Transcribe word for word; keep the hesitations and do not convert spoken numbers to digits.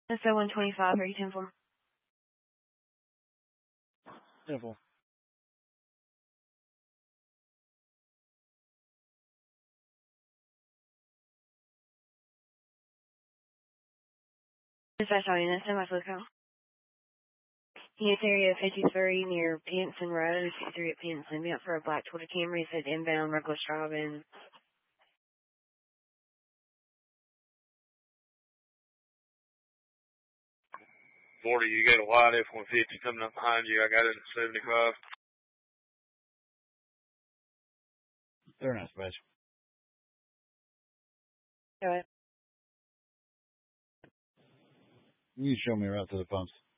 S O one twenty-five, are you ten four? ten four. Dispatch audience, semi for the call. Unit area fifty-three near Pinson Road, fifty-three at Pinson. Be out for a black Toyota Camry, said inbound, reckless driving. forty, you got a white F one fifty coming up behind you. I got it at seventy-five. They're not special. Go ahead. You show me right to the pumps.